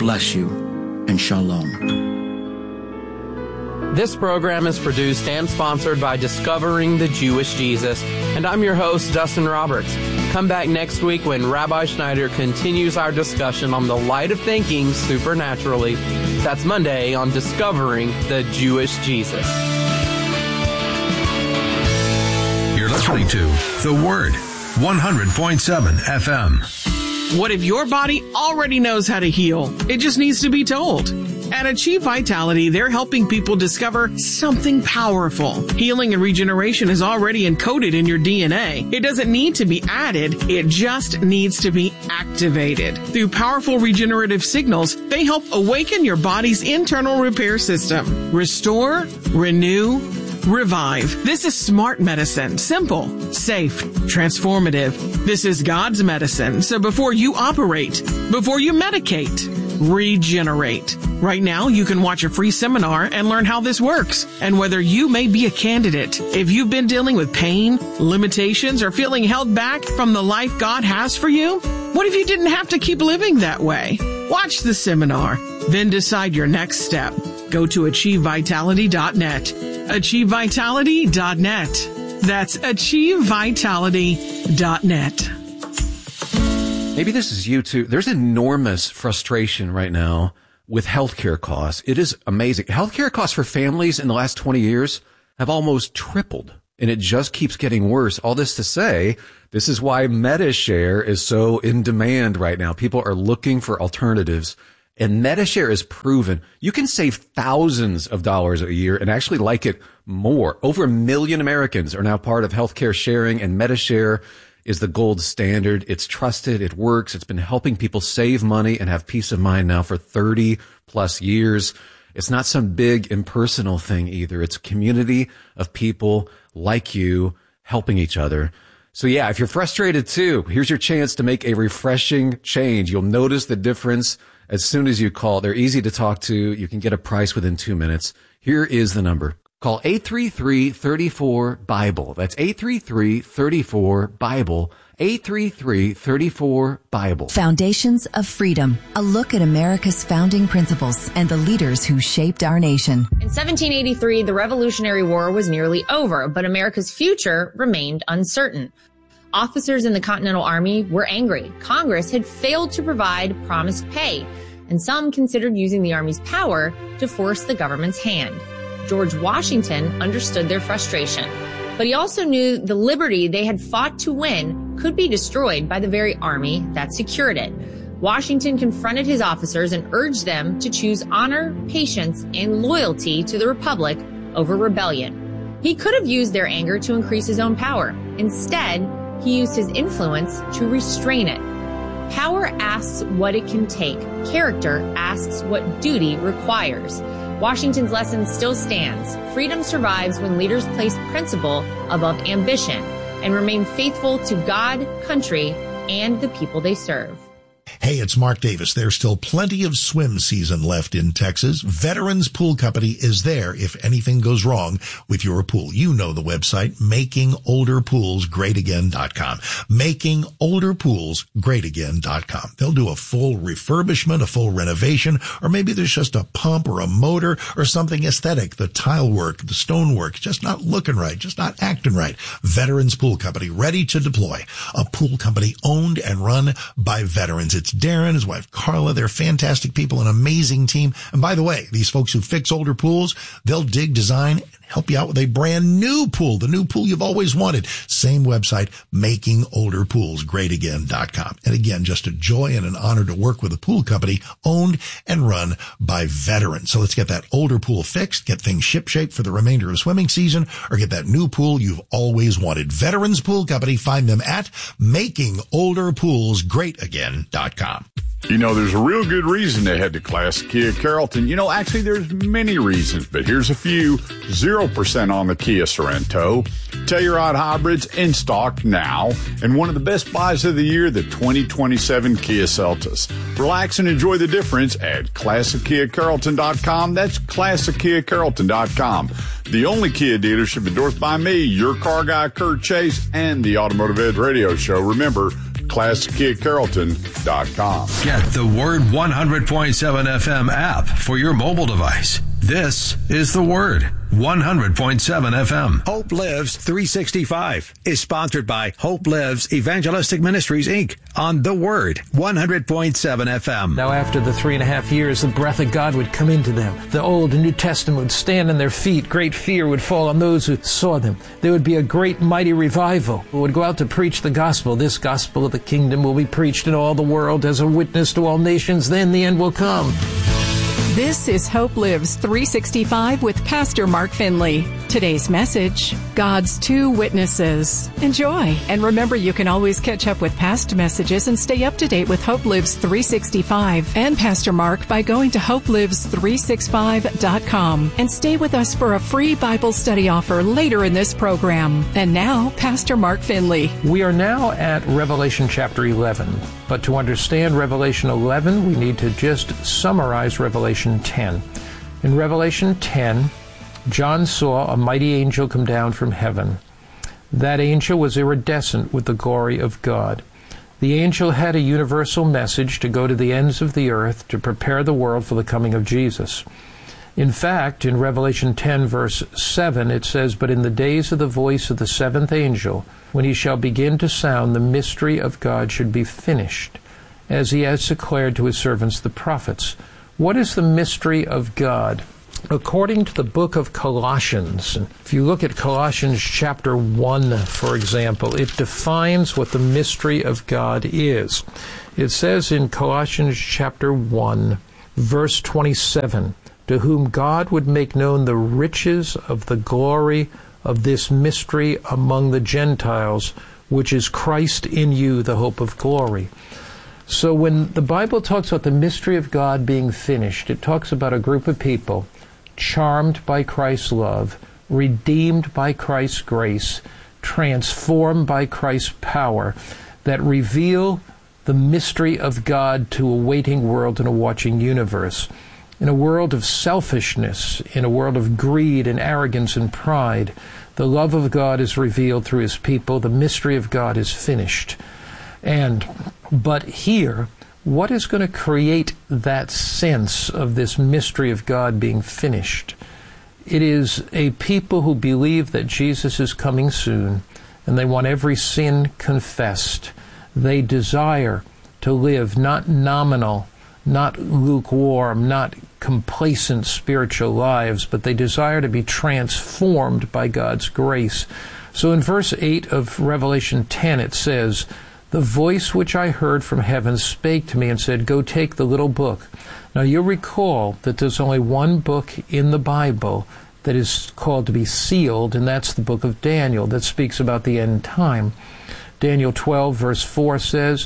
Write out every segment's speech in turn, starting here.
bless you, and shalom. This program is produced and sponsored by Discovering the Jewish Jesus, and I'm your host, Dustin Roberts. Come back next week when Rabbi Schneider continues our discussion on the light of thinking supernaturally. That's Monday on Discovering the Jewish Jesus. You're listening to The Word, 100.7 FM. What if your body already knows how to heal? It just needs to be told. At Achieve Vitality, they're helping people discover something powerful. Healing and regeneration is already encoded in your DNA. It doesn't need to be added. It just needs to be activated. Through powerful regenerative signals, they help awaken your body's internal repair system. Restore, renew, revive. This is smart medicine. Simple, safe, transformative. This is God's medicine. So before you operate, before you medicate, regenerate. Right now, you can watch a free seminar and learn how this works and whether you may be a candidate. If you've been dealing with pain, limitations, or feeling held back from the life God has for you, what if you didn't have to keep living that way? Watch the seminar, then decide your next step. Go to AchieveVitality.net. AchieveVitality.net. That's AchieveVitality.net. Maybe this is you too. There's enormous frustration right now with healthcare costs. It is amazing. Healthcare costs for families in the last 20 years have almost tripled, and it just keeps getting worse. All this to say, this is why MediShare is so in demand right now. People are looking for alternatives, and MediShare is proven. You can save thousands of dollars a year and actually like it more. Over 1 million Americans are now part of healthcare sharing, and MediShare is the gold standard. It's trusted. It works. It's been helping people save money and have peace of mind now for 30 plus years. It's not some big impersonal thing either. It's a community of people like you helping each other. So yeah, if you're frustrated too, here's your chance to make a refreshing change. You'll notice the difference as soon as you call. They're easy to talk to. You can get a price within 2 minutes. Here is the number. Call 833-34-BIBLE. That's 833-34-BIBLE. 833-34-BIBLE. Foundations of Freedom. A look at America's founding principles and the leaders who shaped our nation. In 1783, the Revolutionary War was nearly over, but America's future remained uncertain. Officers in the Continental Army were angry. Congress had failed to provide promised pay, and some considered using the Army's power to force the government's hand. George Washington understood their frustration, but he also knew the liberty they had fought to win could be destroyed by the very army that secured it. Washington confronted his officers and urged them to choose honor, patience, and loyalty to the Republic over rebellion. He could have used their anger to increase his own power. Instead, he used his influence to restrain it. Power asks what it can take. Character asks what duty requires. Washington's lesson still stands. Freedom survives when leaders place principle above ambition and remain faithful to God, country, and the people they serve. Hey, it's Mark Davis. There's still plenty of swim season left in Texas. Veterans Pool Company is there if anything goes wrong with your pool. You know the website, makingolderpoolsgreatagain.com. Makingolderpoolsgreatagain.com. They'll do a full refurbishment, a full renovation, or maybe there's just a pump or a motor or something aesthetic. The tile work, the stone work, just not looking right, just not acting right. Veterans Pool Company, ready to deploy. A pool company owned and run by veterans. It's Darren, his wife Carla. They're fantastic people, an amazing team. And by the way, these folks who fix older pools, they'll dig, design, and help you out with a brand new pool, the new pool you've always wanted. Same website, makingolderpoolsgreatagain.com. And again, just a joy and an honor to work with a pool company owned and run by veterans. So let's get that older pool fixed, get things shipshape for the remainder of swimming season, or get that new pool you've always wanted. Veterans Pool Company. Find them at makingolderpoolsgreatagain.com. You know, there's a real good reason to head to Classic Kia Carrollton. You know, actually, there's many reasons, but here's a few. 0% on the Kia Sorento. Telluride hybrids in stock now. And one of the best buys of the year, the 2027 Kia Seltos. Relax and enjoy the difference at ClassicKiaCarrollton.com. That's ClassicKiaCarrollton.com. The only Kia dealership endorsed by me, your car guy, Kurt Chase, and the Automotive Edge radio show. Remember, ClassicKidCarrollton.com. Get the Word 100.7 FM app for your mobile device. This is the Word 100.7 FM. Hope Lives 365 is sponsored by Hope Lives Evangelistic Ministries, Inc. on the Word 100.7 FM. Now after the 3.5 years, the breath of God would come into them. The Old and New Testament would stand on their feet. Great fear would fall on those who saw them. There would be a great mighty revival. We would go out to preach the gospel. This gospel of the kingdom will be preached in all the world as a witness to all nations. Then the end will come. This is Hope Lives 365 with Pastor Mark Finley. Today's message, God's Two Witnesses. Enjoy. And remember, you can always catch up with past messages and stay up to date with Hope Lives 365 and Pastor Mark by going to hopelives365.com and stay with us for a free Bible study offer later in this program. And now, Pastor Mark Finley. We are now at Revelation chapter 11. But to understand Revelation 11, we need to just summarize Revelation 10. In Revelation 10, John saw a mighty angel come down from heaven. That angel was iridescent with the glory of God. The angel had a universal message to go to the ends of the earth to prepare the world for the coming of Jesus. In fact, in Revelation 10, verse 7, it says, "But in the days of the voice of the seventh angel, when he shall begin to sound, the mystery of God should be finished, as he has declared to his servants the prophets." What is the mystery of God? According to the book of Colossians, if you look at Colossians chapter 1, for example, it defines what the mystery of God is. It says in Colossians chapter 1, verse 27, "To whom God would make known the riches of the glory of this mystery among the Gentiles, which is Christ in you, the hope of glory." So when the Bible talks about the mystery of God being finished, it talks about a group of people charmed by Christ's love, redeemed by Christ's grace, transformed by Christ's power, that reveal the mystery of God to a waiting world and a watching universe. In a world of selfishness, in a world of greed and arrogance and pride, the love of God is revealed through his people. The mystery of God is finished. But here, what is going to create that sense of this mystery of God being finished? It is a people who believe that Jesus is coming soon, and they want every sin confessed. They desire to live not nominal, not lukewarm, not complacent spiritual lives, but they desire to be transformed by God's grace. So in verse 8 of Revelation 10, it says, "The voice which I heard from heaven spake to me and said, Go take the little book." Now you'll recall that there's only one book in the Bible that is called to be sealed, and that's the book of Daniel that speaks about the end time. Daniel 12 verse 4 says,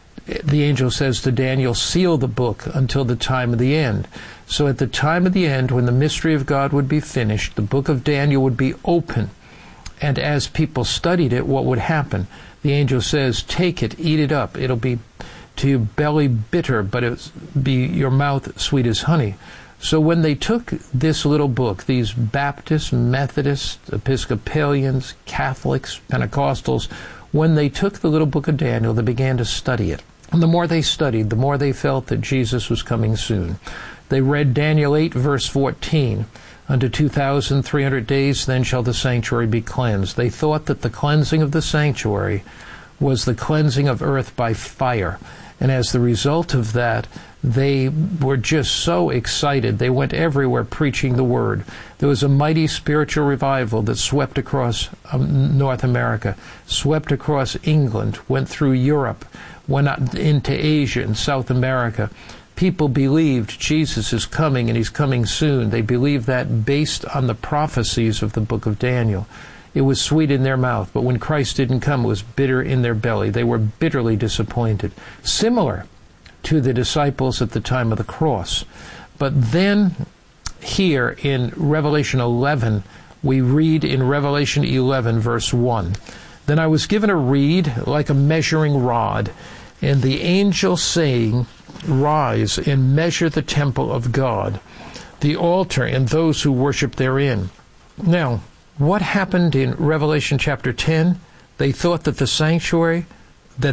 the angel says to Daniel, "Seal the book until the time of the end." So at the time of the end, when the mystery of God would be finished, the book of Daniel would be open. And as people studied it, what would happen? The angel says, "Take it, eat it up. It'll be to your belly bitter, but it'll be your mouth sweet as honey." So when they took this little book, these Baptists, Methodists, Episcopalians, Catholics, Pentecostals, when they took the little book of Daniel, they began to study it. And the more they studied, the more they felt that Jesus was coming soon. They read Daniel 8, verse 14. "Unto 2,300 days, then shall the sanctuary be cleansed." They thought that the cleansing of the sanctuary was the cleansing of earth by fire. And as the result of that, they were just so excited. They went everywhere preaching the word. There was a mighty spiritual revival that swept across North America, swept across England, went through Europe, went into Asia and South America. People believed Jesus is coming and he's coming soon. They believed that based on the prophecies of the book of Daniel. It was sweet in their mouth, but when Christ didn't come, it was bitter in their belly. They were bitterly disappointed. Similar to the disciples at the time of the cross. But then here in Revelation 11, we read in Revelation 11, verse 1, "Then I was given a reed like a measuring rod, and the angel saying, Rise and measure the temple of God, the altar and those who worship therein." Now, what happened in Revelation chapter 10? They thought that the sanctuary, that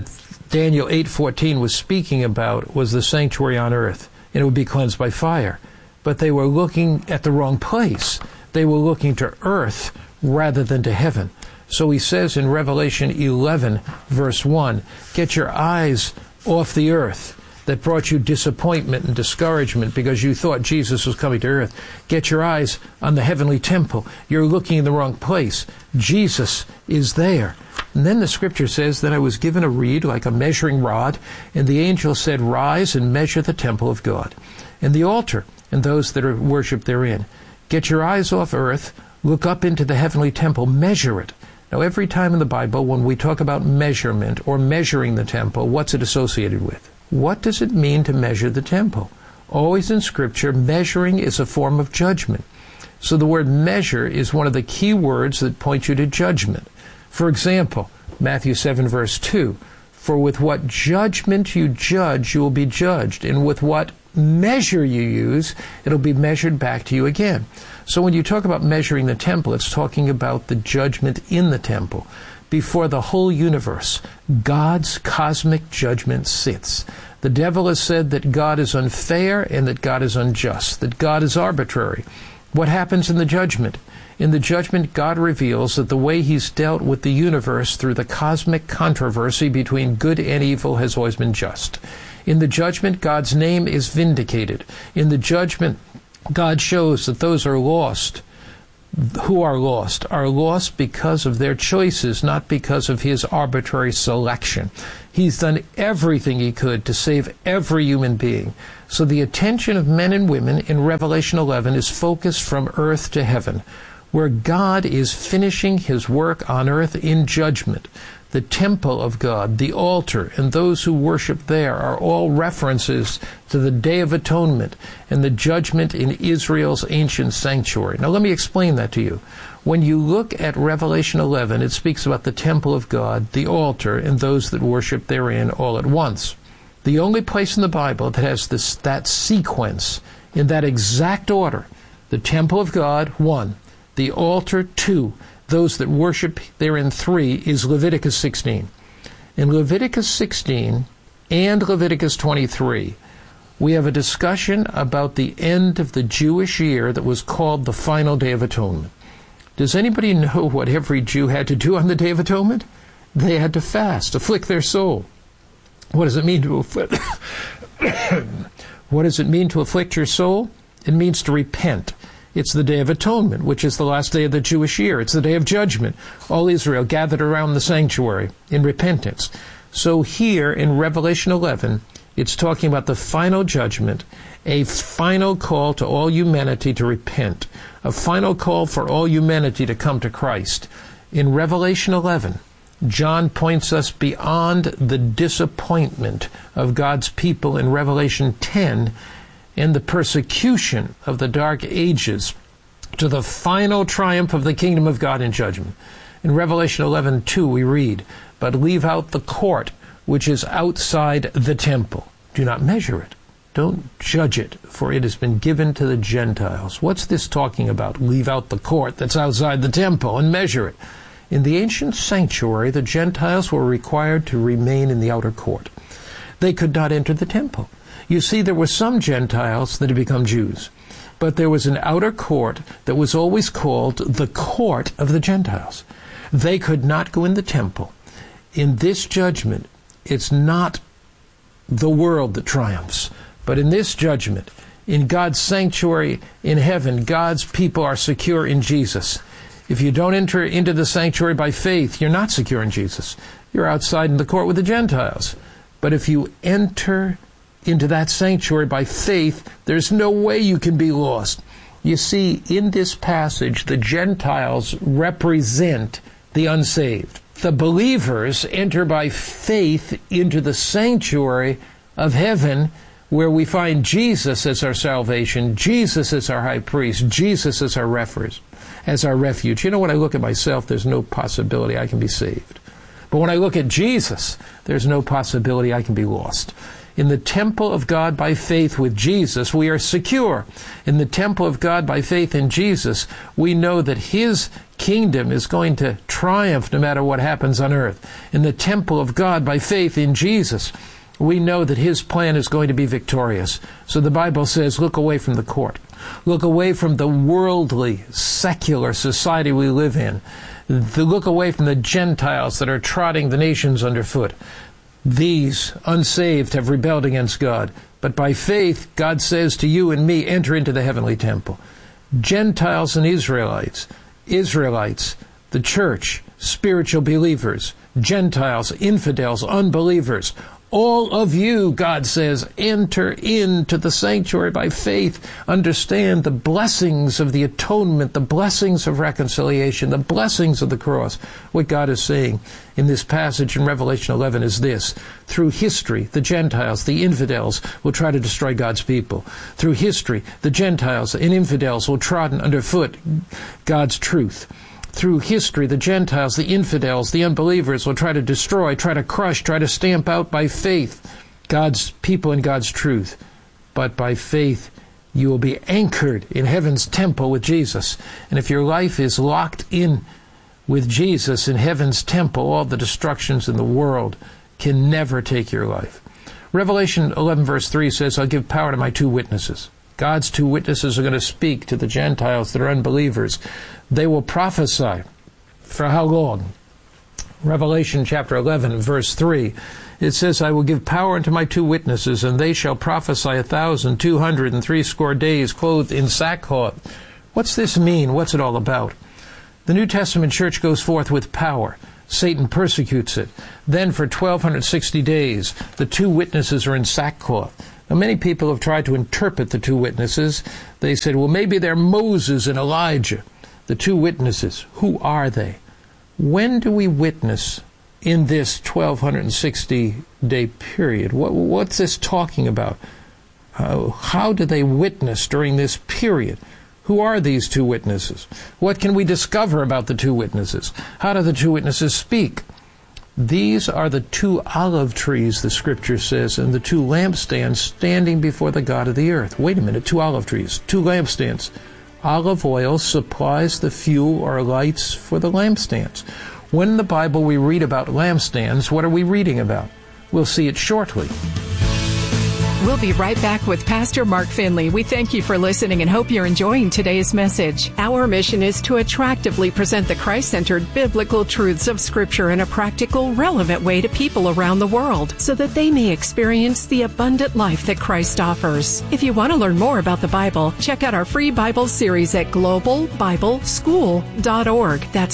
Daniel 8:14 was speaking about was the sanctuary on earth, and it would be cleansed by fire. But they were looking at the wrong place. They were looking to earth rather than to heaven. So he says in Revelation 11, verse 1, get your eyes off the earth that brought you disappointment and discouragement because you thought Jesus was coming to earth. Get your eyes on the heavenly temple. You're looking in the wrong place. Jesus is there. And then the scripture says that I was given a reed like a measuring rod, and the angel said, rise and measure the temple of God, and the altar, and those that are worship therein. Get your eyes off earth, look up into the heavenly temple, measure it. Now, every time in the Bible, when we talk about measurement or measuring the temple, what's it associated with? What does it mean to measure the temple? Always in Scripture, measuring is a form of judgment. So the word measure is one of the key words that point you to judgment. For example, Matthew 7, verse 2, for with what judgment you judge, you will be judged, and with what measure you use, it'll be measured back to you again. So when you talk about measuring the temple, it's talking about the judgment in the temple. Before the whole universe, God's cosmic judgment sits. The devil has said that God is unfair and that God is unjust, that God is arbitrary. What happens in the judgment? In the judgment, God reveals that the way he's dealt with the universe through the cosmic controversy between good and evil has always been just. In the judgment, God's name is vindicated. In the judgment, God shows that those are lost, who are lost because of their choices, not because of his arbitrary selection. He's done everything he could to save every human being. So the attention of men and women in Revelation 11 is focused from earth to heaven, where God is finishing his work on earth in judgment. The temple of God, the altar, and those who worship there are all references to the Day of Atonement and the judgment in Israel's ancient sanctuary. Now let me explain that to you. When you look at Revelation 11, it speaks about the temple of God, the altar, and those that worship therein all at once. The only place in the Bible that has that sequence in that exact order, the temple of God, 1, the altar, 2, those that worship therein, 3, is Leviticus 16. In Leviticus 16 and Leviticus 23, we have a discussion about the end of the Jewish year that was called the final Day of Atonement. Does anybody know what every Jew had to do on the Day of Atonement? They had to fast, afflict their soul. What does it mean to afflict? What does it mean to afflict your soul? It means to repent. It's the Day of Atonement, which is the last day of the Jewish year. It's the Day of Judgment. All Israel gathered around the sanctuary in repentance. So here in Revelation 11, it's talking about the final judgment, a final call to all humanity to repent, a final call for all humanity to come to Christ. In Revelation 11, John points us beyond the disappointment of God's people in Revelation 10 and the persecution of the dark ages to the final triumph of the kingdom of God in judgment. In Revelation 11:2 we read, but leave out the court which is outside the temple. Do not measure it. Don't judge it, for it has been given to the Gentiles. What's this talking about? Leave out the court that's outside the temple and measure it. In the ancient sanctuary, the Gentiles were required to remain in the outer court. They could not enter the temple. You see, there were some Gentiles that had become Jews, but there was an outer court that was always called the court of the Gentiles. They could not go in the temple. In this judgment, it's not the world that triumphs, but in this judgment, in God's sanctuary in heaven, God's people are secure in Jesus. If you don't enter into the sanctuary by faith, you're not secure in Jesus. You're outside in the court with the Gentiles. But if you enter into that sanctuary by faith, there's no way you can be lost. You see, in this passage, the Gentiles represent the unsaved. The believers enter by faith into the sanctuary of heaven, where we find Jesus as our salvation, Jesus as our high priest, Jesus as our refuge. You know, when I look at myself, there's no possibility I can be saved. But when I look at Jesus, there's no possibility I can be lost. In the temple of God by faith with Jesus, we are secure. In the temple of God by faith in Jesus, we know that His kingdom is going to triumph no matter what happens on earth. In the temple of God by faith in Jesus, we know that His plan is going to be victorious. So the Bible says, look away from the court. Look away from the worldly, secular society we live in. Look away from the Gentiles that are trotting the nations underfoot. These unsaved have rebelled against God. But by faith, God says to you and me, enter into the heavenly temple. Gentiles and Israelites, the church, spiritual believers, Gentiles, infidels, unbelievers, all of you, God says, enter into the sanctuary by faith. Understand the blessings of the atonement, the blessings of reconciliation, the blessings of the cross. What God is saying in this passage in Revelation 11 is this. Through history, the Gentiles, the infidels, will try to destroy God's people. Through history, the Gentiles and infidels will trodden underfoot God's truth. Through history, the Gentiles, the infidels, the unbelievers will try to destroy, try to crush, try to stamp out by faith God's people and God's truth. But by faith, you will be anchored in heaven's temple with Jesus. And if your life is locked in with Jesus in heaven's temple, all the destructions in the world can never take your life. Revelation 11 verse 3 says, I'll give power to my two witnesses. God's two witnesses are going to speak to the Gentiles that are unbelievers. They will prophesy. For how long? Revelation chapter 11, verse 3. It says, I will give power unto my two witnesses, and they shall prophesy 1,260 days, clothed in sackcloth. What's this mean? What's it all about? The New Testament church goes forth with power. Satan persecutes it. Then for 1,260 days, the two witnesses are in sackcloth. Now, many people have tried to interpret the two witnesses. They said, well, maybe they're Moses and Elijah. The two witnesses, who are they? When do we witness in this 1,260-day period? What's this talking about? How do they witness during this period? Who are these two witnesses? What can we discover about the two witnesses? How do the two witnesses speak? These are the two olive trees, the Scripture says, and the two lampstands standing before the God of the earth. Wait a minute, two olive trees, two lampstands. Olive oil supplies the fuel or lights for the lampstands. When in the Bible we read about lampstands, what are we reading about? We'll see it shortly. We'll be right back with Pastor Mark Finley. We thank you for listening and hope you're enjoying today's message. Our mission is to attractively present the Christ-centered biblical truths of Scripture in a practical, relevant way to people around the world so that they may experience the abundant life that Christ offers. If you want to learn more about the Bible, check out our free Bible series at globalbibleschool.org. That's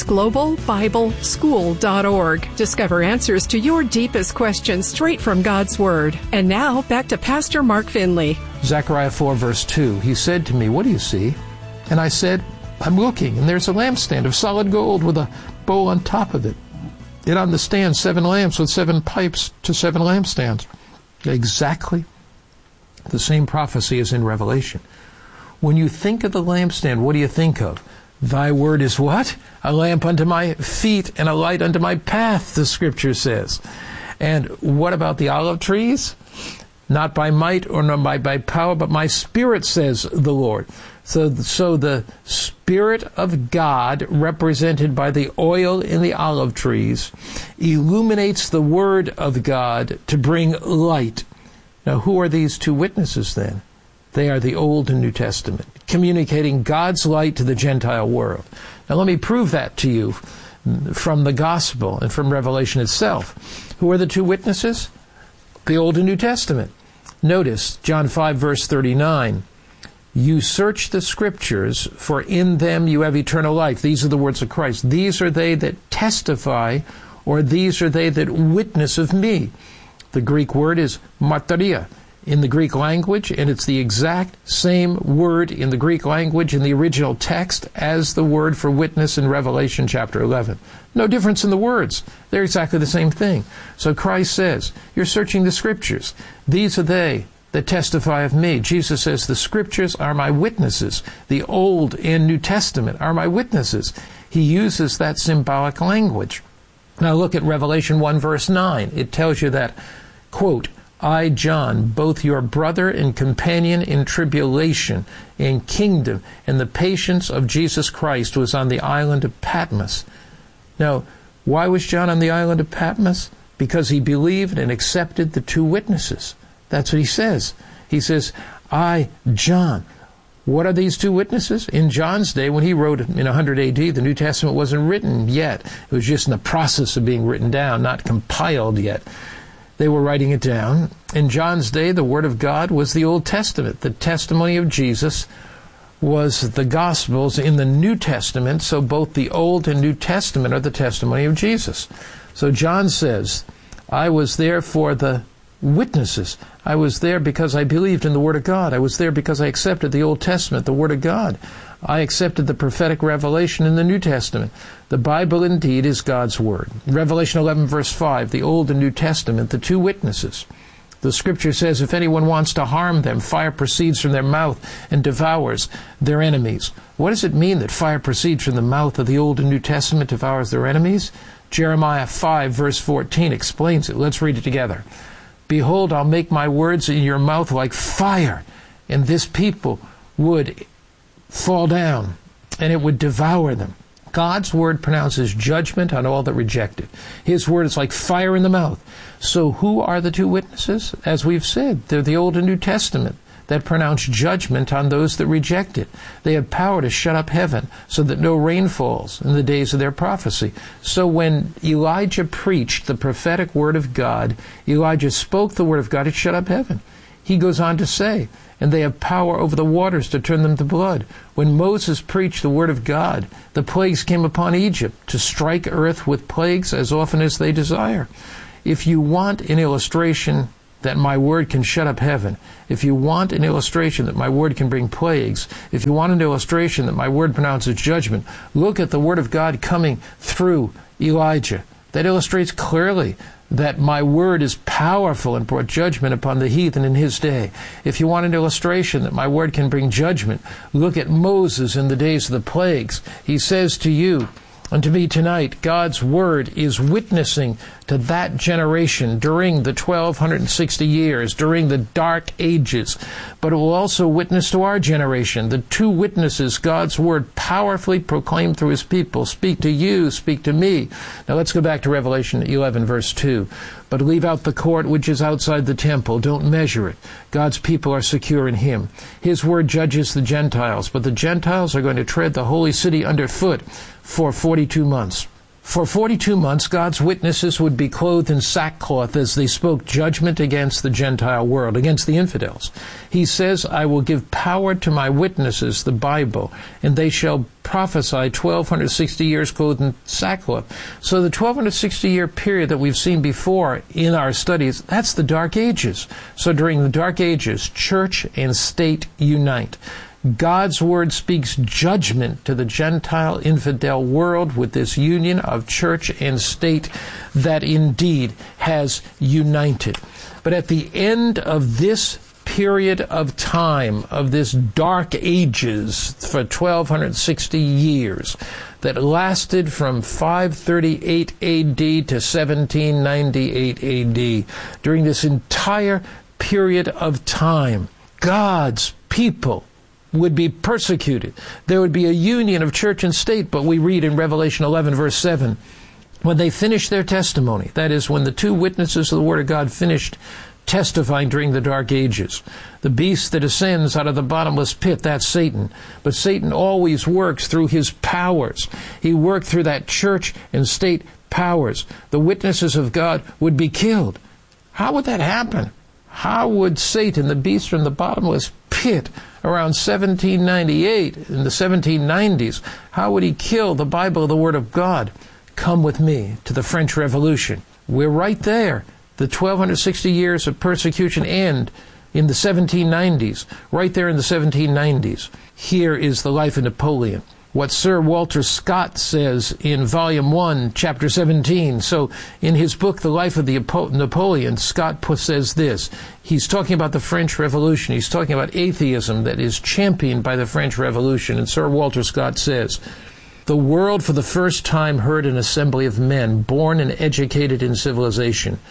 globalbibleschool.org. Discover answers to your deepest questions straight from God's Word. And now, back to Pastor Mark Finley. Zechariah 4 verse 2, he said to me, what do you see? And I said, I'm looking, and there's a lampstand of solid gold with a bowl on top of it. And on the stand, 7 lamps with 7 pipes to 7 lampstands. Exactly the same prophecy as in Revelation. When you think of the lampstand, what do you think of? Thy word is what? A lamp unto my feet and a light unto my path, the Scripture says. And what about the olive trees? Not by might or not by power, but my Spirit, says the Lord. So the Spirit of God, represented by the oil in the olive trees, illuminates the Word of God to bring light. Now, who are these two witnesses then? They are the Old and New Testament, communicating God's light to the Gentile world. Now, let me prove that to you from the Gospel and from Revelation itself. Who are the two witnesses? The Old and New Testament. Notice John 5 verse 39. You search the Scriptures, for in them you have eternal life. These are the words of Christ. These are they that testify, or these are they that witness of me. The Greek word is martyria in the Greek language, and it's the exact same word in the Greek language in the original text as the word for witness in Revelation chapter 11. No difference in the words. They're exactly the same thing. So Christ says, you're searching the Scriptures. These are they that testify of me. Jesus says, the Scriptures are my witnesses. The Old and New Testament are my witnesses. He uses that symbolic language. Now look at Revelation 1 verse 9. It tells you that, quote, I, John, both your brother and companion in tribulation, in kingdom, and the patience of Jesus Christ, was on the island of Patmos. Now, why was John on the island of Patmos? Because he believed and accepted the two witnesses. That's what he says. He says, I, John. What are these two witnesses? In John's day, when he wrote in 100 AD, the New Testament wasn't written yet. It was just in the process of being written down, not compiled yet. They were writing it down. In John's day, the Word of God was the Old Testament. The testimony of Jesus was the Gospels in the New Testament, so both the Old and New Testament are the testimony of Jesus. So John says, I was there for the witnesses. I was there because I believed in the Word of God. I was there because I accepted the Old Testament, the Word of God. I accepted the prophetic revelation in the New Testament. The Bible indeed is God's Word. Revelation 11 verse 5, the Old and New Testament, the two witnesses. The Scripture says, if anyone wants to harm them, fire proceeds from their mouth and devours their enemies. What does it mean that fire proceeds from the mouth of the Old and New Testament, devours their enemies? Jeremiah 5 verse 14 explains it. Let's read it together. Behold, I'll make my words in your mouth like fire, and this people would fall down, and it would devour them. God's Word pronounces judgment on all that reject it. His Word is like fire in the mouth. So who are the two witnesses? As we've said, they're the Old and New Testament that pronounce judgment on those that reject it. They have power to shut up heaven so that no rain falls in the days of their prophecy. So when Elijah preached the prophetic word of God, Elijah spoke the word of God, it shut up heaven. He goes on to say, and they have power over the waters to turn them to blood. When Moses preached the word of God, the plagues came upon Egypt to strike earth with plagues as often as they desire. If you want an illustration that my word can shut up heaven, if you want an illustration that my word can bring plagues, if you want an illustration that my word pronounces judgment, look at the word of God coming through Elijah. That illustrates clearly that my word is powerful and brought judgment upon the heathen in his day. If you want an illustration that my word can bring judgment, look at Moses in the days of the plagues. He says to you and to me tonight, God's word is witnessing to that generation during the 1260 years, during the dark ages. But it will also witness to our generation. The two witnesses God's word powerfully proclaimed through his people speak to you, speak to me. Now let's go back to Revelation 11 verse 2. But leave out the court which is outside the temple. Don't measure it. God's people are secure in him. His word judges the Gentiles, but the Gentiles are going to tread the holy city underfoot for 42 months. For 42 months, God's witnesses would be clothed in sackcloth as they spoke judgment against the Gentile world, against the infidels. He says, I will give power to my witnesses, the Bible, and they shall prophesy 1260 years clothed in sackcloth. So the 1260-year period that we've seen before in our studies, that's the Dark Ages. So during the Dark Ages, church and state unite. God's word speaks judgment to the Gentile infidel world with this union of church and state that indeed has united. But at the end of this period of time, of this dark ages for 1260 years, that lasted from 538 AD to 1798 AD, during this entire period of time, God's people would be persecuted. There would be a union of church and state, but we read in Revelation 11 verse 7, when they finished their testimony, that is, when the two witnesses of the Word of God finished testifying during the Dark Ages, the beast that ascends out of the bottomless pit, that's Satan. But Satan always works through his powers. He worked through that church and state powers. The witnesses of God would be killed. How would that happen? How would Satan, the beast from the bottomless pit, around 1798, in the 1790s, how would he kill the Bible, the Word of God? Come with me to the French Revolution. We're right there. The 1260 years of persecution end in the 1790s, right there in the 1790s. Here is the life of Napoleon. What Sir Walter Scott says in Volume 1, Chapter 17. So in his book, The Life of the Napoleon, Scott says this. He's talking about the French Revolution. He's talking about atheism that is championed by the French Revolution. And Sir Walter Scott says, the world for the first time heard an assembly of men born and educated in civilization.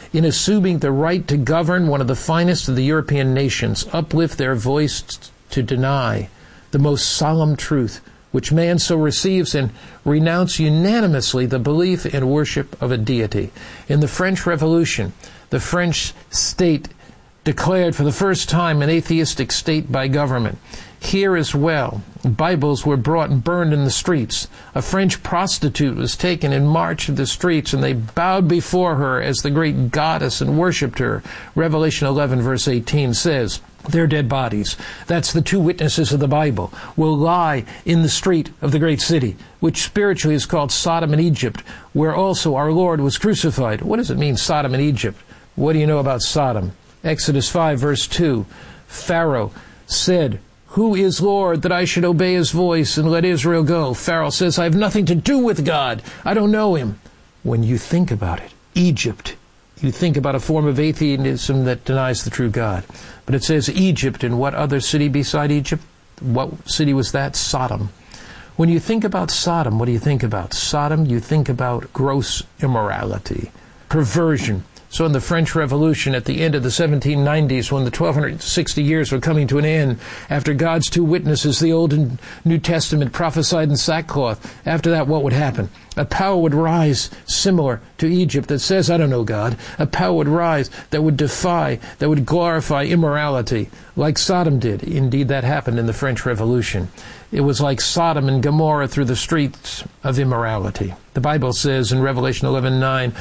in assuming the right to govern one of the finest of the European nations, uplift their voice to deny the most solemn truth which man so receives and renounce unanimously the belief and worship of a deity. In the French Revolution, the French state declared for the first time an atheistic state by government. Here as well, Bibles were brought and burned in the streets. A French prostitute was taken and marched to the streets, and they bowed before her as the great goddess and worshipped her. Revelation 11 verse 18 says, their dead bodies, that's the two witnesses of the Bible, will lie in the street of the great city, which spiritually is called Sodom and Egypt, where also our Lord was crucified. What does it mean, Sodom and Egypt? What do you know about Sodom? Exodus 5 verse 2, Pharaoh said, who is Lord that I should obey his voice and let Israel go? Pharaoh says, I have nothing to do with God. I don't know him. When you think about it, Egypt, you think about a form of atheism that denies the true God. But it says Egypt, and what other city beside Egypt? What city was that? Sodom. When you think about Sodom, what do you think about? Sodom, you think about gross immorality, perversion. So in the French Revolution at the end of the 1790s, when the 1260 years were coming to an end, after God's two witnesses, the Old and New Testament, prophesied in sackcloth, after that, what would happen? A power would rise similar to Egypt that says, I don't know God. A power would rise that would defy, that would glorify immorality, like Sodom did. Indeed, that happened in the French Revolution. It was like Sodom and Gomorrah through the streets of immorality. The Bible says in Revelation 11:9,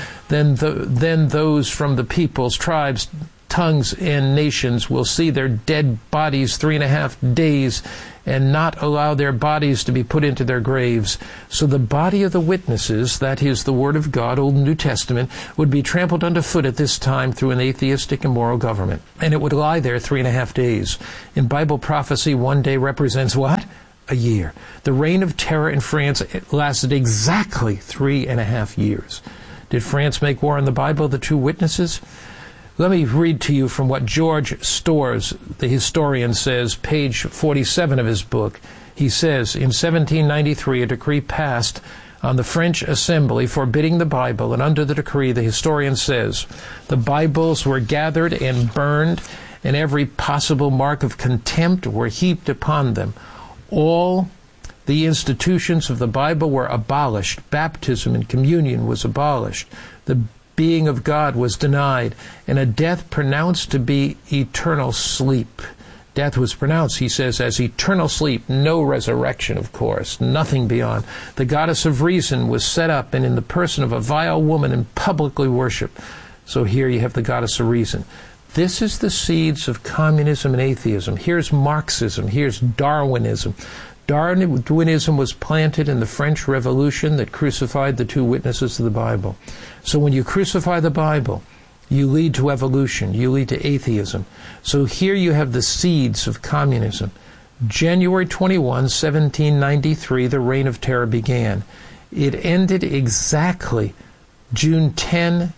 then those from the peoples, tribes, tongues, and nations will see their dead bodies 3.5 days and not allow their bodies to be put into their graves. So the body of the witnesses, that is the Word of God, Old and New Testament, would be trampled underfoot at this time through an atheistic and immoral government. And it would lie there 3.5 days. In Bible prophecy, one day represents what? A year. The reign of terror in France lasted exactly 3.5 years. Did France make war on the Bible, the two witnesses? Let me read to you from what George Storrs, the historian, says, page 47 of his book. He says, in 1793, a decree passed on the French Assembly forbidding the Bible, and under the decree, the historian says, the Bibles were gathered and burned, and every possible mark of contempt were heaped upon them. All the institutions of the Bible were abolished. Baptism and communion was abolished. The being of God was denied, and a death pronounced to be eternal sleep. Death was pronounced, he says, as eternal sleep, no resurrection, of course, nothing beyond. The goddess of reason was set up, and in the person of a vile woman, and publicly worshipped. So here you have the goddess of reason. This is the seeds of communism and atheism. Here's Marxism. Here's Darwinism. Darwinism was planted in the French Revolution that crucified the two witnesses of the Bible. So when you crucify the Bible, you lead to evolution. You lead to atheism. So here you have the seeds of communism. January 21, 1793, the Reign of Terror began. It ended exactly June 10,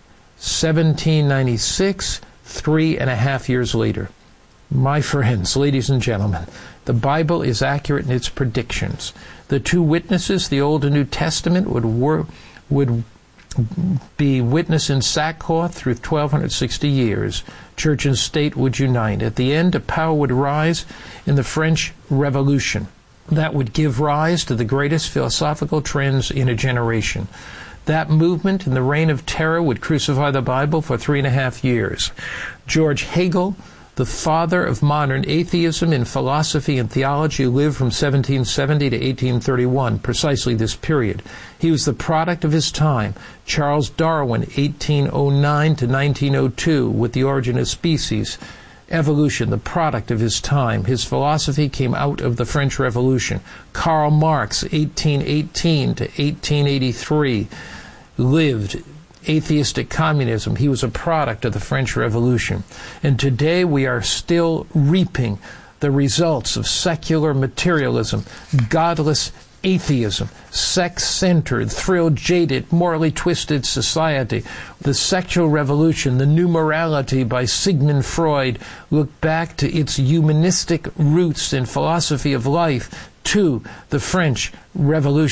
1796, 3.5 years later. My friends, ladies and gentlemen, the Bible is accurate in its predictions. The two witnesses, the Old and New Testament, would be witness in sackcloth through 1260 years. Church and state would unite. At the end, a power would rise in the French Revolution that would give rise to the greatest philosophical trends in a generation. That movement in the Reign of Terror would crucify the Bible for 3.5 years. George Hegel, the father of modern atheism in philosophy and theology, lived from 1770 to 1831, precisely this period. He was the product of his time. Charles Darwin, 1809 to 1902, with The Origin of Species. Evolution, the product of his time. His philosophy came out of the French Revolution. Karl Marx, 1818 to 1883, lived atheistic communism. He was a product of the French Revolution. And today we are still reaping the results of secular materialism, godless atheism, sex-centered, thrill-jaded, morally twisted society. The sexual revolution, the new morality by Sigmund Freud, looked back to its humanistic roots in philosophy of life to the French Revolution.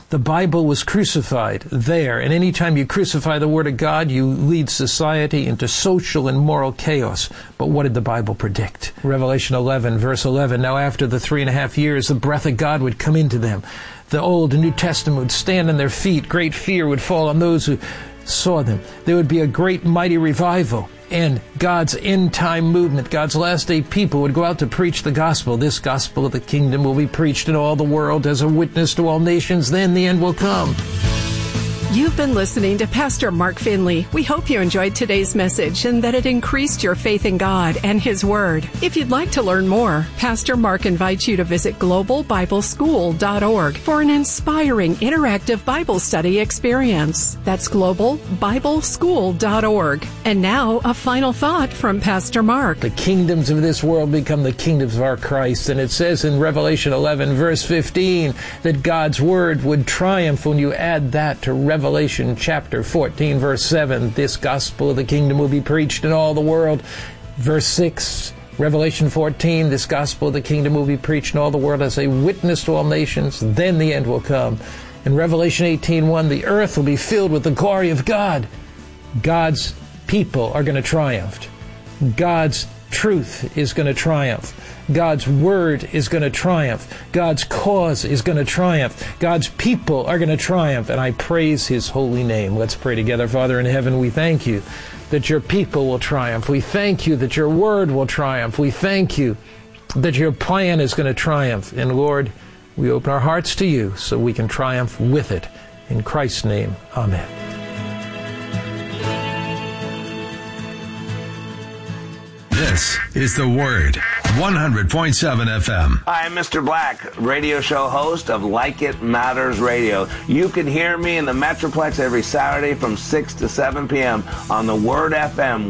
The Bible was crucified there, and anytime you crucify the Word of God, you lead society into social and moral chaos. But what did the Bible predict? Revelation 11, verse 11, now after the 3.5 years, the breath of God would come into them. The Old and New Testament would stand on their feet. Great fear would fall on those who saw them. There would be a great mighty revival, and God's end-time movement, God's last-day people would go out to preach the gospel. This gospel of the kingdom will be preached in all the world as a witness to all nations. Then the end will come. You've been listening to Pastor Mark Finley. We hope you enjoyed today's message and that it increased your faith in God and His Word. If you'd like to learn more, Pastor Mark invites you to visit globalbibleschool.org for an inspiring interactive Bible study experience. That's globalbibleschool.org. And now, a final thought from Pastor Mark. The kingdoms of this world become the kingdoms of our Christ. And it says in Revelation 11, verse 15, that God's Word would triumph when you add that to Revelation chapter 14, verse 7, this gospel of the kingdom will be preached in all the world. Verse 6, Revelation 14, this gospel of the kingdom will be preached in all the world as a witness to all nations. Then the end will come. In Revelation 18:1, the earth will be filled with the glory of God. God's people are going to triumph. God's truth is going to triumph. God's word is going to triumph. God's cause is going to triumph. God's people are going to triumph. And I praise His holy name. Let's pray together. Father in heaven, we thank You that Your people will triumph. We thank You that Your word will triumph. We thank You that Your plan is going to triumph. And Lord, we open our hearts to You so we can triumph with it. In Christ's name, amen. This is The Word, 100.7 FM. Hi, I'm Mr. Black, radio show host of Like It Matters Radio. You can hear me in the Metroplex every Saturday from 6 to 7 p.m. on The Word FM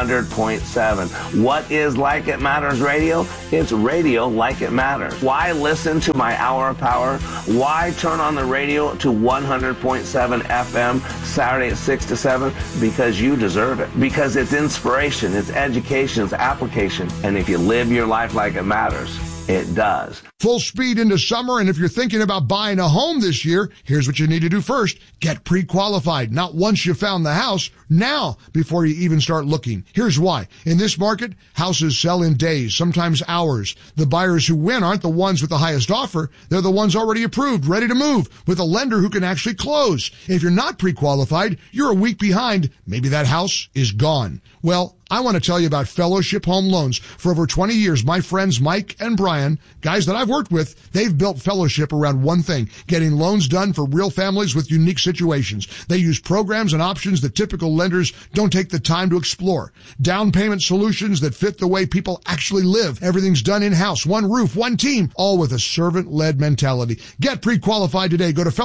100.7. What is Like It Matters Radio? It's radio like it matters. Why listen to my Hour of Power? Why turn on the radio to 100.7 FM Saturday at 6 to 7? Because you deserve it. Because it's inspiration, it's education, it's application. And if you live your life like it matters, it does. Full speed into summer, and if you're thinking about buying a home this year, here's what you need to do first. Get pre-qualified. Not once you found the house, now before you even start looking. Here's why. In this market, houses sell in days, sometimes hours. The buyers who win aren't the ones with the highest offer. They're the ones already approved, ready to move, with a lender who can actually close. If you're not pre-qualified, you're a week behind. Maybe that house is gone. Well, I want to tell you about Fellowship Home Loans. For over 20 years, my friends Mike and Brian, guys that I've worked with, they've built Fellowship around one thing, getting loans done for real families with unique situations. They use programs and options that typical lenders don't take the time to explore. Down payment solutions that fit the way people actually live. Everything's done in-house, one roof, one team, all with a servant-led mentality. Get pre-qualified today. Go to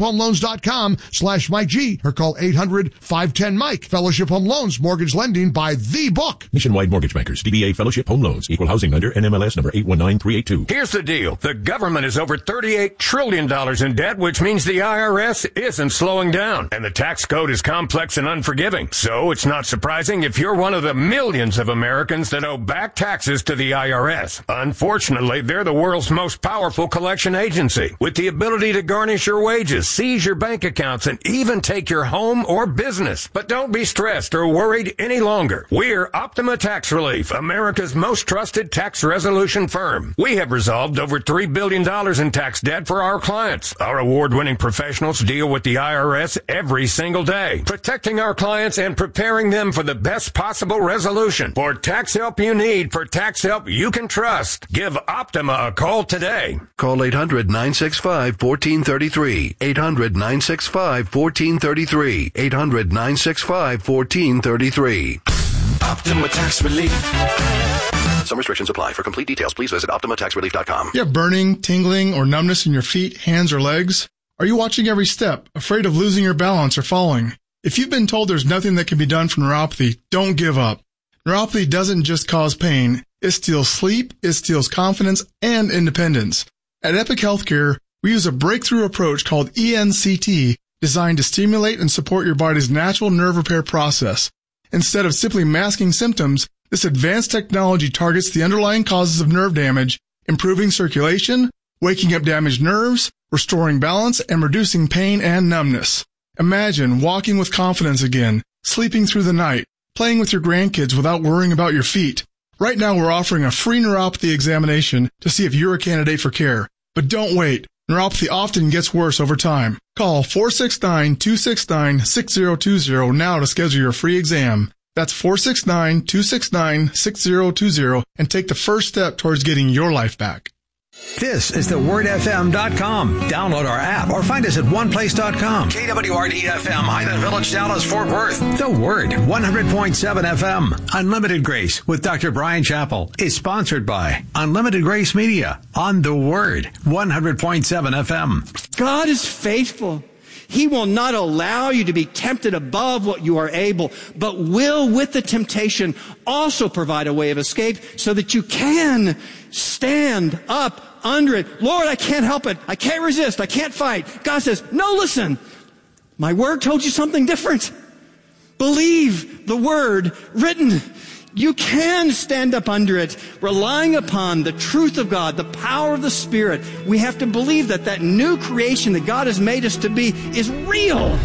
fellowshiphomeloans.com/Mike G or call 800-510-MIKE. Fellowship Home Loans, mortgage lending by the book. Nationwide Mortgage Bankers, DBA Fellowship Home Loans, Equal Housing Lender, NMLS number 819382. Here's the deal. The government is over $38 trillion in debt, which means the IRS isn't slowing down. And the tax code is complex and unforgiving. So it's not surprising if you're one of the millions of Americans that owe back taxes to the IRS. Unfortunately, they're the world's most powerful collection agency, with the ability to garnish your wages, seize your bank accounts, and even take your home or business. But don't be stressed or worried any longer. We're Optima Tax Relief, America's most trusted tax resolution firm. We have resolved over $3 billion in tax debt for our clients. Our award-winning professionals deal with the IRS every single day, protecting our clients and preparing them for the best possible resolution. For tax help you need, for tax help you can trust, give Optima a call today. Call 800-965-1433. 800-965-1433. 800-965-1433. Optima Tax Relief. Some restrictions apply. For complete details, please visit OptimaTaxRelief.com. You have burning, tingling, or numbness in your feet, hands, or legs? Are you watching every step, afraid of losing your balance or falling? If you've been told there's nothing that can be done for neuropathy, don't give up. Neuropathy doesn't just cause pain. It steals sleep, it steals confidence, and independence. At Epic Healthcare, we use a breakthrough approach called ENCT, designed to stimulate and support your body's natural nerve repair process. Instead of simply masking symptoms, this advanced technology targets the underlying causes of nerve damage, improving circulation, waking up damaged nerves, restoring balance, and reducing pain and numbness. Imagine walking with confidence again, sleeping through the night, playing with your grandkids without worrying about your feet. Right now, we're offering a free neuropathy examination to see if you're a candidate for care. But don't wait. Neuropathy often gets worse over time. Call 469-269-6020 now to schedule your free exam. That's 469-269-6020 and take the first step towards getting your life back. This is thewordfm.com. Download our app or find us at oneplace.com. KWRD-FM, Highland Village, Dallas, Fort Worth. The Word, 100.7 FM. Unlimited Grace with Dr. Brian Chappell is sponsored by Unlimited Grace Media on The Word, 100.7 FM. God is faithful. He will not allow you to be tempted above what you are able, but will, with the temptation, also provide a way of escape so that you can stand up under it. Lord, I can't help it. I can't resist. I can't fight. God says, no, listen. My word told you something different. Believe the word written. You can stand up under it, relying upon the truth of God, the power of the Spirit. We have to believe that that new creation that God has made us to be is real.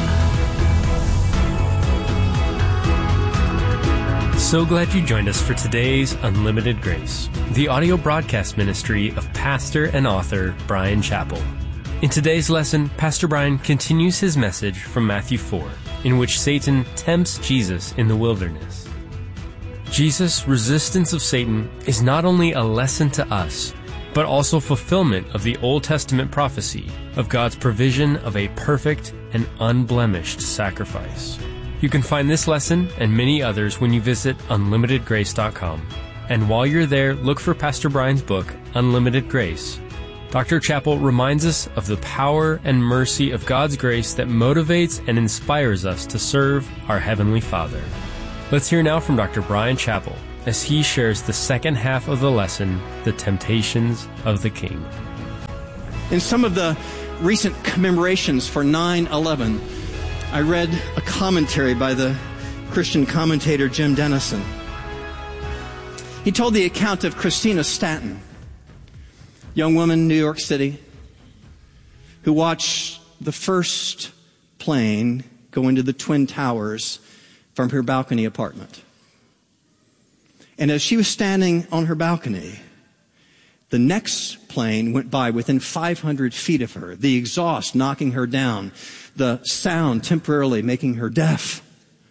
So glad you joined us for today's Unlimited Grace, the audio broadcast ministry of pastor and author Brian Chappell. In today's lesson, Pastor Brian continues his message from Matthew 4, in which Satan tempts Jesus in the wilderness. Jesus' resistance of Satan is not only a lesson to us, but also fulfillment of the Old Testament prophecy of God's provision of a perfect and unblemished sacrifice. You can find this lesson and many others when you visit unlimitedgrace.com. And while you're there, look for Pastor Brian's book, Unlimited Grace. Dr. Chappell reminds us of the power and mercy of God's grace that motivates and inspires us to serve our Heavenly Father. Let's hear now from Dr. Brian Chappell as he shares the second half of the lesson, The Temptations of the King. In some of the recent commemorations for 9/11, I read a commentary by the Christian commentator Jim Dennison. He told the account of Christina Stanton, young woman in New York City, who watched the first plane go into the Twin Towers from her balcony apartment. And as she was standing on her balcony, the next plane went by within 500 feet of her, the exhaust knocking her down, the sound temporarily making her deaf.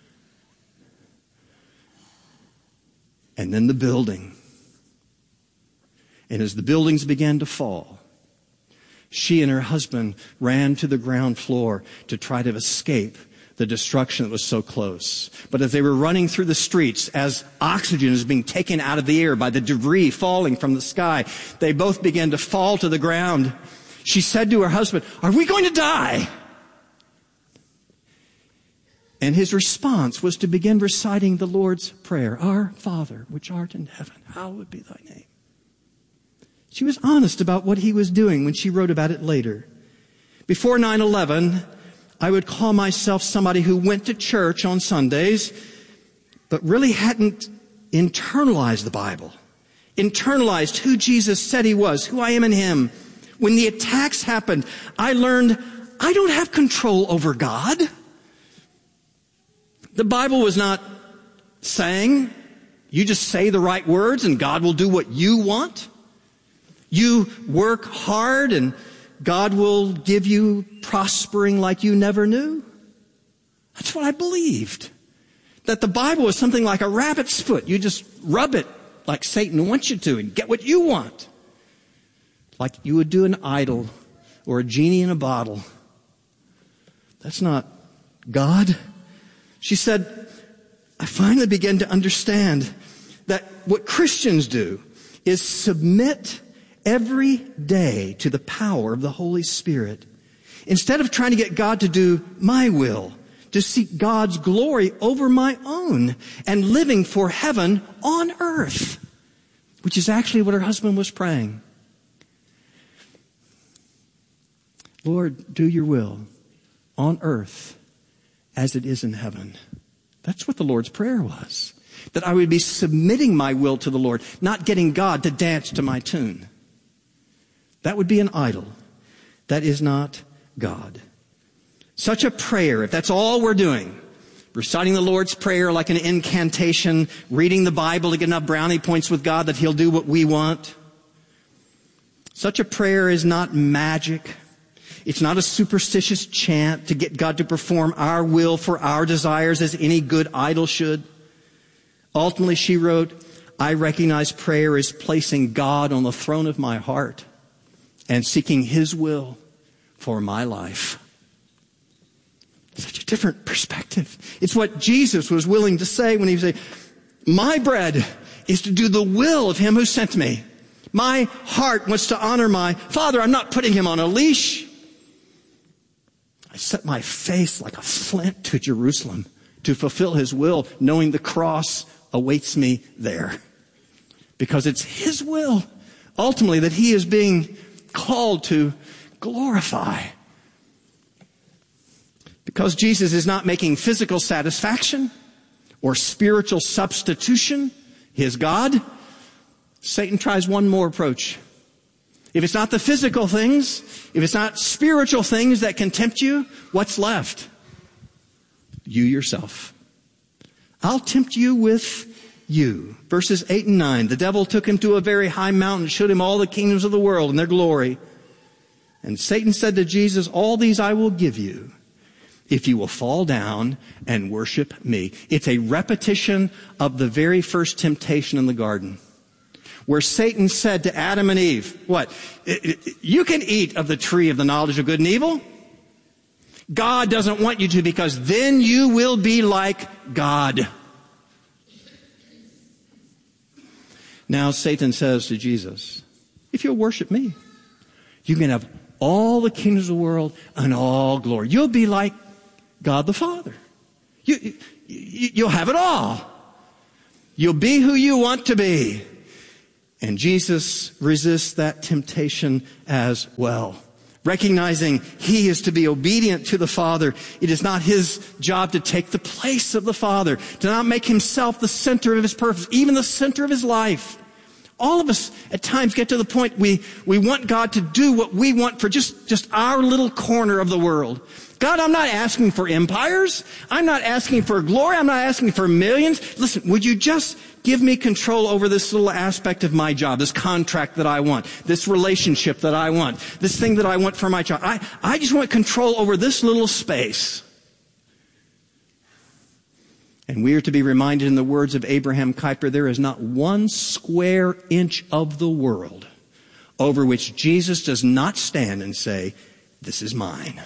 And then the building. And as the buildings began to fall, she and her husband ran to the ground floor to try to escape the destruction that was so close. But as they were running through the streets, as oxygen is being taken out of the air by the debris falling from the sky, they both began to fall to the ground. She said to her husband, "Are we going to die?" And his response was to begin reciting the Lord's Prayer, "Our Father, which art in heaven, hallowed be thy name." She was honest about what he was doing when she wrote about it later. Before 9/11, I would call myself somebody who went to church on Sundays, but really hadn't internalized the Bible, internalized who Jesus said he was, who I am in him. When the attacks happened, I learned I don't have control over God. The Bible was not saying, you just say the right words and God will do what you want. You work hard and God will give you prospering like you never knew. That's what I believed. That the Bible was something like a rabbit's foot. You just rub it like Satan wants you to and get what you want. Like you would do an idol or a genie in a bottle. That's not God. She said, I finally began to understand that what Christians do is submit every day to the power of the Holy Spirit. Instead of trying to get God to do my will, to seek God's glory over my own and living for heaven on earth, which is actually what her husband was praying. Lord, do your will on earth as it is in heaven. That's what the Lord's prayer was. That I would be submitting my will to the Lord, not getting God to dance to my tune. That would be an idol. That is not God. Such a prayer, if that's all we're doing, reciting the Lord's Prayer like an incantation, reading the Bible to get enough brownie points with God that He'll do what we want. Such a prayer is not magic. It's not a superstitious chant to get God to perform our will for our desires as any good idol should. Ultimately, she wrote, I recognize prayer is placing God on the throne of my heart and seeking His will for my life. Such a different perspective. It's what Jesus was willing to say when He said, my bread is to do the will of Him who sent me. My heart wants to honor my Father. I'm not putting Him on a leash. I set my face like a flint to Jerusalem to fulfill His will, knowing the cross awaits me there. Because it's His will, ultimately, that He is being called to glorify. Because Jesus is not making physical satisfaction or spiritual substitution His God, Satan tries one more approach. If it's not the physical things, if it's not spiritual things that can tempt you, what's left? You yourself. I'll tempt you with you. Verses 8 and 9. The devil took him to a very high mountain, showed him all the kingdoms of the world and their glory. And Satan said to Jesus, all these I will give you if you will fall down and worship me. It's a repetition of the very first temptation in the garden, where Satan said to Adam and Eve, what? You can eat of the tree of the knowledge of good and evil. God doesn't want you to, because then you will be like God. Now Satan says to Jesus, if you'll worship me, you can have all the kingdoms of the world and all glory. You'll be like God the Father. You'll have it all. You'll be who you want to be. And Jesus resists that temptation as well, recognizing He is to be obedient to the Father. It is not His job to take the place of the Father, to not make Himself the center of His purpose, even the center of His life. All of us at times get to the point we want God to do what we want for just our little corner of the world. God, I'm not asking for empires. I'm not asking for glory. I'm not asking for millions. Listen, would you just give me control over this little aspect of my job, this contract that I want, this relationship that I want, this thing that I want for my child. I just want control over this little space. And we are to be reminded in the words of Abraham Kuyper, there is not 1 square inch of the world over which Jesus does not stand and say, this is mine.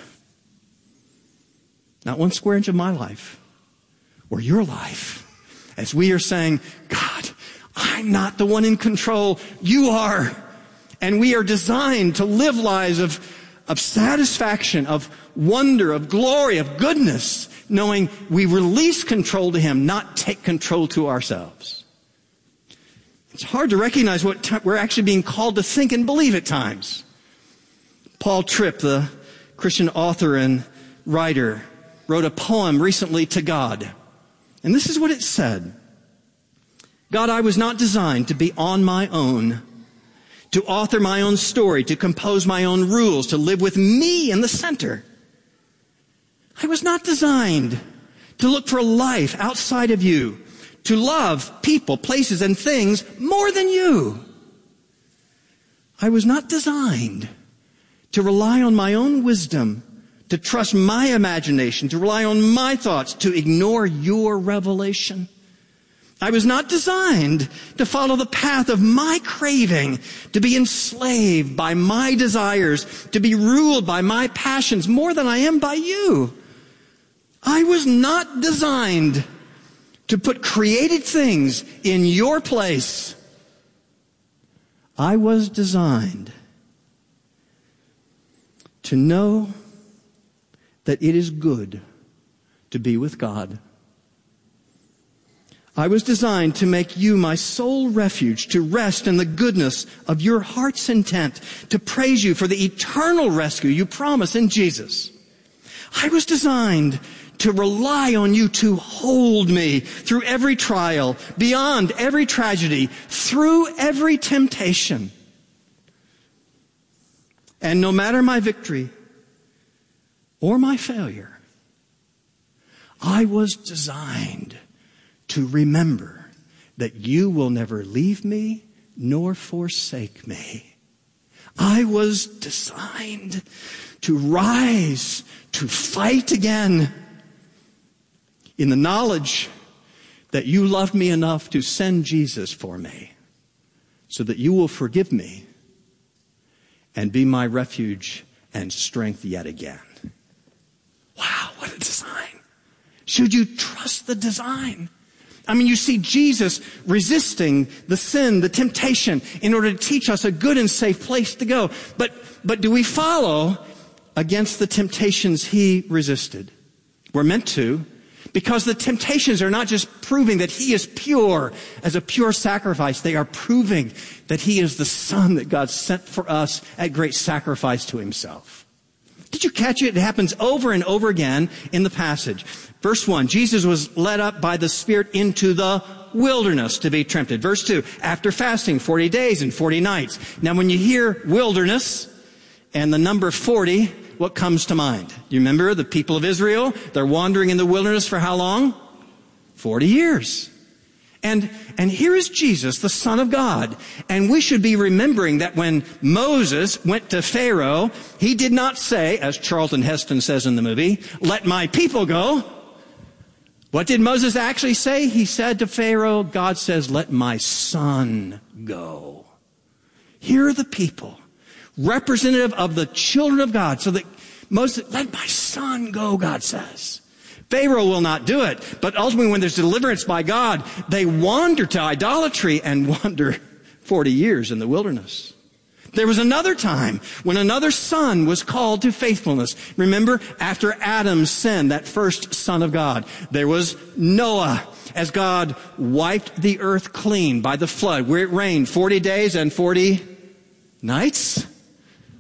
Not 1 square inch of my life or your life. As we are saying, God, I'm not the one in control. You are. And we are designed to live lives of satisfaction, of wonder, of glory, of goodness, knowing we release control to Him, not take control to ourselves. It's hard to recognize what we're actually being called to think and believe at times. Paul Tripp, the Christian author and writer, wrote a poem recently to God. And this is what it said. God, I was not designed to be on my own, to author my own story, to compose my own rules, to live with me in the center. I was not designed to look for life outside of you, to love people, places, and things more than you. I was not designed to rely on my own wisdom, to trust my imagination, to rely on my thoughts, to ignore your revelation. I was not designed to follow the path of my craving, to be enslaved by my desires, to be ruled by my passions more than I am by you. I was not designed to put created things in your place. I was designed to know that it is good to be with God. I was designed to make you my sole refuge, to rest in the goodness of your heart's intent, to praise you for the eternal rescue you promise in Jesus. I was designed to rely on you to hold me through every trial, beyond every tragedy, through every temptation. And no matter my victory or my failure, I was designed to remember that you will never leave me nor forsake me. I was designed to rise, to fight again in the knowledge that you loved me enough to send Jesus for me so that you will forgive me and be my refuge and strength yet again. Wow, what a design. Should you trust the design? I mean, you see Jesus resisting the sin, the temptation, in order to teach us a good and safe place to go. But do we follow against the temptations he resisted? We're meant to, because the temptations are not just proving that he is pure as a pure sacrifice. They are proving that he is the Son that God sent for us at great sacrifice to himself. Did you catch it? It happens over and over again in the passage. Verse 1, Jesus was led up by the Spirit into the wilderness to be tempted. Verse 2, after fasting 40 days and 40 nights. Now when you hear wilderness and the number 40, what comes to mind? You remember the people of Israel? They're wandering in the wilderness for how long? 40 years. And here is Jesus, the Son of God. And we should be remembering that when Moses went to Pharaoh, he did not say, as Charlton Heston says in the movie, let my people go. What did Moses actually say? He said to Pharaoh, God says, let my son go. Here are the people, representative of the children of God. So that Moses, let my son go, God says. Pharaoh will not do it. But ultimately, when there's deliverance by God, they wander to idolatry and wander 40 years in the wilderness. There was another time when another son was called to faithfulness. Remember, after Adam's sin, that first son of God, there was Noah, as God wiped the earth clean by the flood, where it rained 40 days and 40 nights.